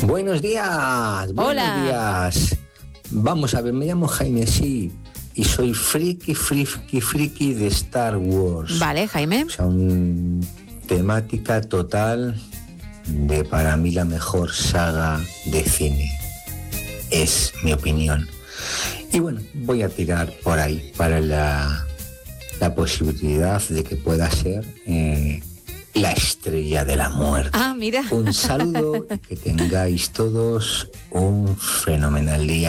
Buenos días, buenos Hola. días. Vamos a ver, me llamo Jaime, sí, y soy friki de Star Wars. Vale, Jaime. O sea, una temática total de, para mí, la mejor saga de cine. Es mi opinión. Y bueno, voy a tirar por ahí para la posibilidad de que pueda ser la estrella de la muerte. Ah, mira. Un saludo y que tengáis todos un fenomenal día.